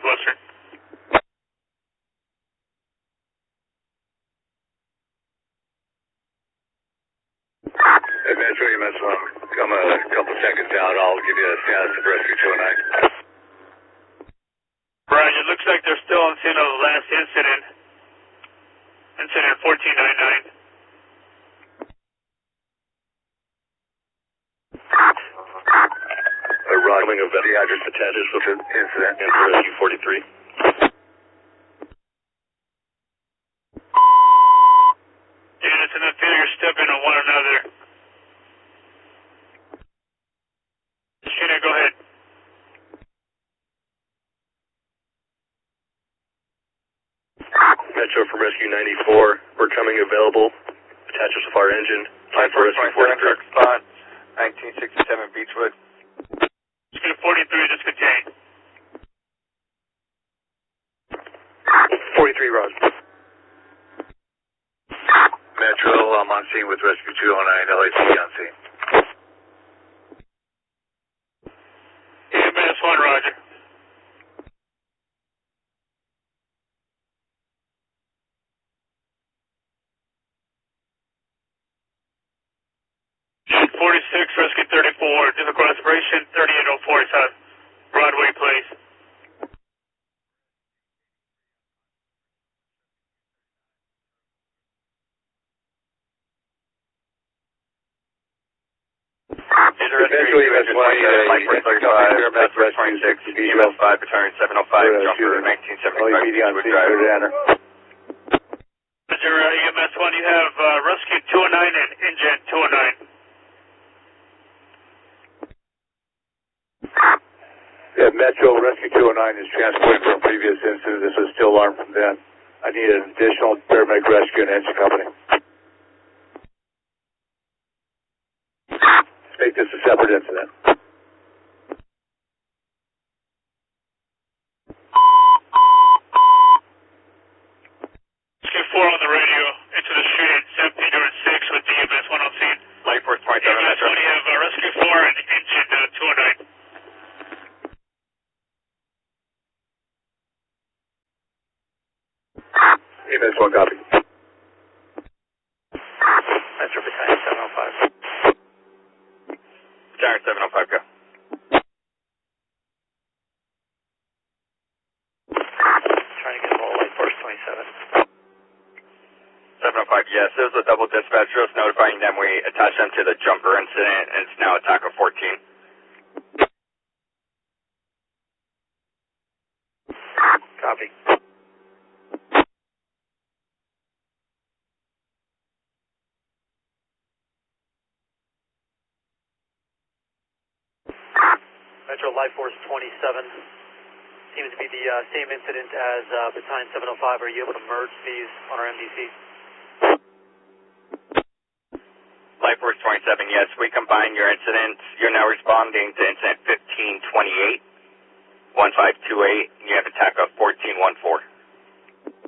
Northwestern. Hey, Metro, EMS 1. Come a couple seconds out. I'll give you a status of Rescue 209. Brian, it looks like they're still on scene of the last incident. Incident 1499. Coming of the address attaches with an incident into Rescue 43. Units in the field, you're stepping on one another. Sheena, go ahead. Metro from Rescue 94. We're coming available. Attaches with our engine. Time for Rescue 43. Spot 1967 Beechwood. Rescue 43, discontain. 43, Roger. Metro, I'm on scene with Rescue 209, LAC on scene. EMS 1, Roger. Unit 46, Rescue 34, difficult aspiration, 3804 South Broadway Place. Metro, EMS 1, Lightforce 35, Metro 26, EMS 5, Battalion 705, Jumper 1975 Beechwood Drive. Roger, EMS 1, you have Rescue 209 and Engine 209. Yeah, Metro Rescue 209 is transporting from a previous incident. This was still alarmed from then. I need an additional paramedic rescue and engine company. Make this a separate incident. Rescue 4 on the radio, into the street at 1706 with the EMS 1 on scene. Lightforce 27, EMS Metro. 1, you have Rescue 4 and Engine 209. EMS 1 copy. Metro Battalion 705. Battalion 705, go. Trying to get a hold of Lightforce 27. 705, yes, it was a double dispatch. Just notifying them we attached them to the jumper incident, and it's now attack of 14. Copy. Metro Lightforce 27 seems to be the same incident as Battalion 705. Are you able to merge these on our MDC? Lightforce 27, yes, we combine your incidents. You're now responding to incident 1528, 1528, and you have attack of 1414.